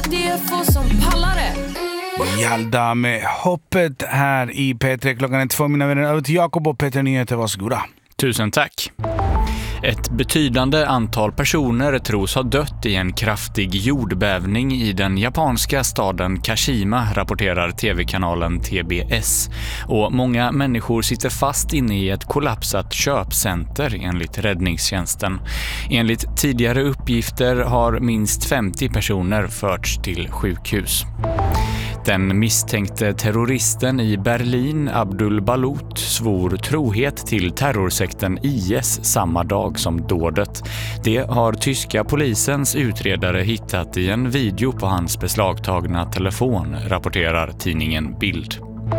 Det är få som pallar det. Jalda med hoppet här i P3. Klockan är 2, mina vänner. Över till Jakob och Peter Nyheter, varsågoda. Tusen tack. Ett betydande antal personer tros ha dött i en kraftig jordbävning i den japanska staden Kashima, rapporterar tv-kanalen TBS. Och många människor sitter fast inne i ett kollapsat köpcenter enligt räddningstjänsten. Enligt tidigare uppgifter har minst 50 personer förts till sjukhus. Den misstänkte terroristen i Berlin, Abdul Balut, svor trohet till terrorsekten IS samma dag som dådet. Det har tyska polisens utredare hittat i en video på hans beslagtagna telefon, rapporterar tidningen Bild.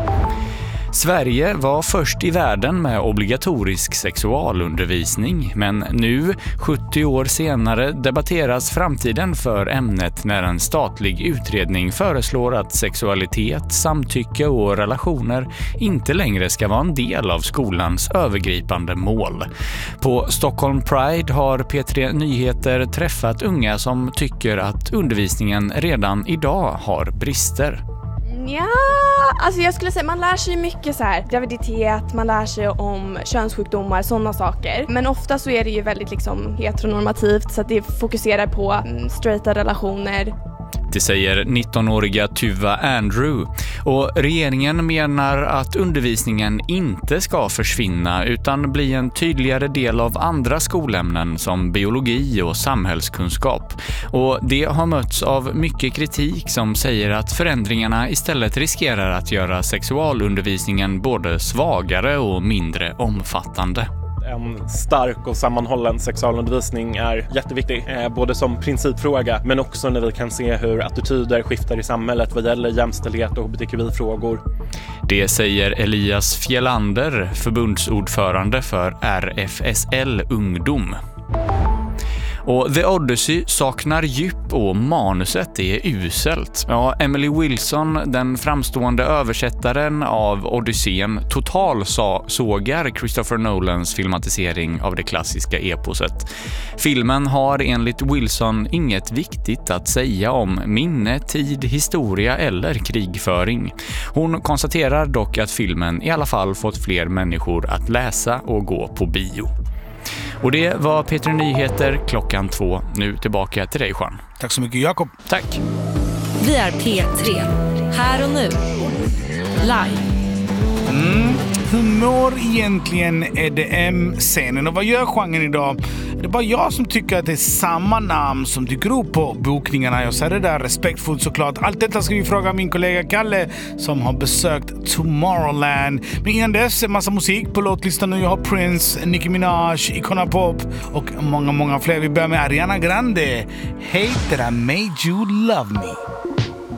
Sverige var först i världen med obligatorisk sexualundervisning, men nu, 70 år senare, debatteras framtiden för ämnet när en statlig utredning föreslår att sexualitet, samtycke och relationer inte längre ska vara en del av skolans övergripande mål. På Stockholm Pride har P3 Nyheter träffat unga som tycker att undervisningen redan idag har brister. Ja, alltså jag skulle säga man lär sig mycket så här graviditet, man lär sig om könssjukdomar, sådana saker. Men ofta så är det ju väldigt liksom heteronormativt, så att det fokuserar på straighta relationer. Det säger 19-åriga Tuva Andrew, och regeringen menar att undervisningen inte ska försvinna utan bli en tydligare del av andra skolämnen som biologi och samhällskunskap. Och det har mötts av mycket kritik som säger att förändringarna istället riskerar att göra sexualundervisningen både svagare och mindre omfattande. En stark och sammanhållen sexualundervisning är jätteviktig, både som principfråga men också när vi kan se hur attityder skiftar i samhället vad gäller jämställdhet och hbtqi-frågor. Det säger Elias Fjellander, förbundsordförande för RFSL Ungdom. Och The Odyssey saknar djup och manuset är uselt. Ja, Emily Wilson, den framstående översättaren av Odysséen, totalsågar Christopher Nolans filmatisering av det klassiska eposet. Filmen har enligt Wilson inget viktigt att säga om minne, tid, historia eller krigföring. Hon konstaterar dock att filmen i alla fall fått fler människor att läsa och gå på bio. Och det var P3 Nyheter klockan 2. Nu tillbaka till dig, Juan. Tack så mycket, Jakob. Tack. Vi är P3. Här och nu. Live. Hur mår egentligen EDM-scenen och vad gör genren idag? Det är bara jag som tycker att det är samma namn som dyker upp på bokningarna. Jag säger det där respektfullt såklart. Allt detta ska vi fråga min kollega Kalle som har besökt Tomorrowland. Men innan dess en massa musik på låtlistan nu. Jag har Prince, Nicki Minaj, Icona Pop och många fler. Vi börjar med Ariana Grande. Hate that I made you love me.